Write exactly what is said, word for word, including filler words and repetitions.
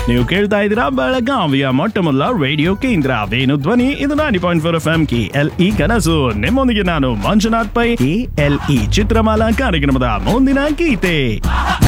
ನೀವು ಕೇಳ್ತಾ ಇದ್ದೀರಾ ಬೆಳಗಾವಿಯ ಮೊಟ್ಟ ಮೊದಲ ರೇಡಿಯೋ ಕೇಂದ್ರ ವೇಣು ಧ್ವನಿ. ಇದು ninety point four F M K L E ಕನಸು. ನಿಮ್ಮೊಂದಿಗೆ ನಾನು Manjunath pi. K L E Chitramala ಕಾರ್ಯಕ್ರಮದ ಮುಂದಿನ ಗೀತೆ